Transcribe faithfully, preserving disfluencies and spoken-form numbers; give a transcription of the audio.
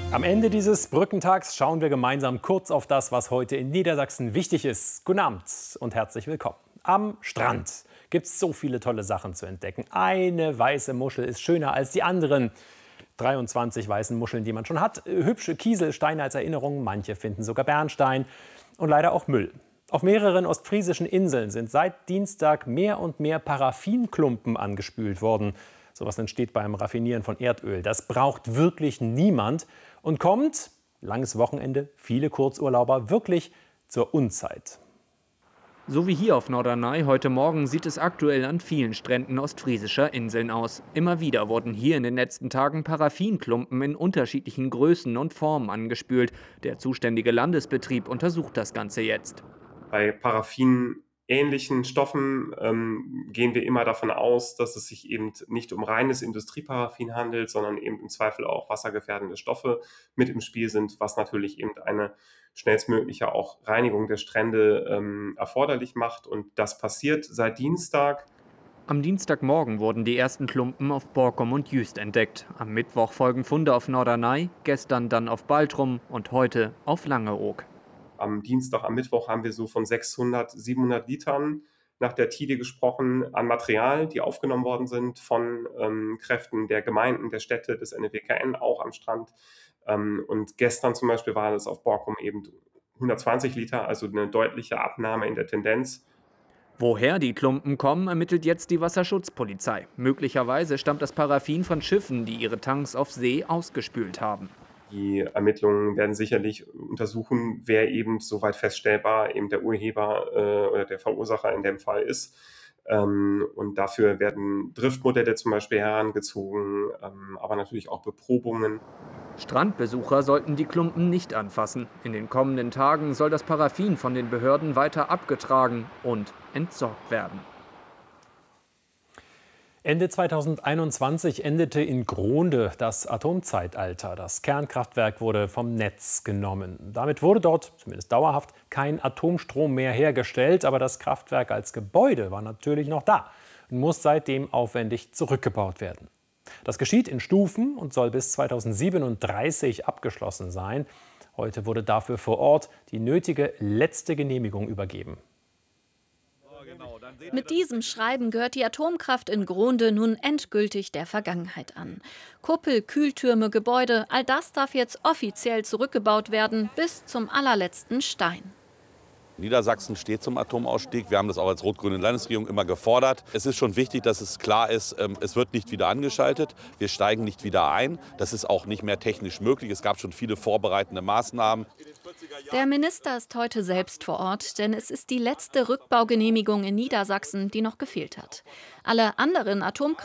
Am Ende dieses Brückentags schauen wir gemeinsam kurz auf das, was heute in Niedersachsen wichtig ist. Guten Abend und herzlich willkommen. Am Strand gibt es so viele tolle Sachen zu entdecken. Eine weiße Muschel ist schöner als die anderen dreiundzwanzig weißen Muscheln, die man schon hat. Hübsche Kieselsteine als Erinnerung, manche finden sogar Bernstein und leider auch Müll. Auf mehreren ostfriesischen Inseln sind seit Dienstag mehr und mehr Paraffinklumpen angespült worden. Sowas entsteht beim Raffinieren von Erdöl. Das braucht wirklich niemand und kommt, langes Wochenende, viele Kurzurlauber, wirklich zur Unzeit. So wie hier auf Norderney heute Morgen sieht es aktuell an vielen Stränden ostfriesischer Inseln aus. Immer wieder wurden hier in den letzten Tagen Paraffinklumpen in unterschiedlichen Größen und Formen angespült. Der zuständige Landesbetrieb untersucht das Ganze jetzt. Bei paraffinähnlichen Stoffen ähm, gehen wir immer davon aus, dass es sich eben nicht um reines Industrieparaffin handelt, sondern eben im Zweifel auch wassergefährdende Stoffe mit im Spiel sind, was natürlich eben eine schnellstmögliche auch Reinigung der Strände ähm, erforderlich macht. Und das passiert seit Dienstag. Am Dienstagmorgen wurden die ersten Klumpen auf Borkum und Jüst entdeckt. Am Mittwoch folgen Funde auf Norderney, gestern dann auf Baltrum und heute auf Langeoog. Am Dienstag, am Mittwoch haben wir so von sechshundert, siebenhundert Litern nach der Tide gesprochen an Material, die aufgenommen worden sind von ähm, Kräften der Gemeinden, der Städte, des N E W K N, auch am Strand. Ähm, und gestern zum Beispiel war es auf Borkum eben hundertzwanzig Liter, also eine deutliche Abnahme in der Tendenz. Woher die Klumpen kommen, ermittelt jetzt die Wasserschutzpolizei. Möglicherweise stammt das Paraffin von Schiffen, die ihre Tanks auf See ausgespült haben. Die Ermittlungen werden sicherlich untersuchen, wer eben soweit feststellbar eben der Urheber äh, oder der Verursacher in dem Fall ist. Ähm, und dafür werden Driftmodelle zum Beispiel herangezogen, ähm, aber natürlich auch Beprobungen. Strandbesucher sollten die Klumpen nicht anfassen. In den kommenden Tagen soll das Paraffin von den Behörden weiter abgetragen und entsorgt werden. Ende zweitausendeinundzwanzig endete in Gronde das Atomzeitalter. Das Kernkraftwerk wurde vom Netz genommen. Damit wurde dort, zumindest dauerhaft, kein Atomstrom mehr hergestellt. Aber das Kraftwerk als Gebäude war natürlich noch da und muss seitdem aufwendig zurückgebaut werden. Das geschieht in Stufen und soll bis zweitausendsiebenunddreißig abgeschlossen sein. Heute wurde dafür vor Ort die nötige letzte Genehmigung übergeben. Mit diesem Schreiben gehört die Atomkraft in Gronde nun endgültig der Vergangenheit an. Kuppel, Kühltürme, Gebäude, all das darf jetzt offiziell zurückgebaut werden, bis zum allerletzten Stein. Niedersachsen steht zum Atomausstieg. Wir haben das auch als rot-grüne Landesregierung immer gefordert. Es ist schon wichtig, dass es klar ist, es wird nicht wieder angeschaltet. Wir steigen nicht wieder ein. Das ist auch nicht mehr technisch möglich. Es gab schon viele vorbereitende Maßnahmen. Der Minister ist heute selbst vor Ort, denn es ist die letzte Rückbaugenehmigung in Niedersachsen, die noch gefehlt hat. Alle anderen Atomkraftwerke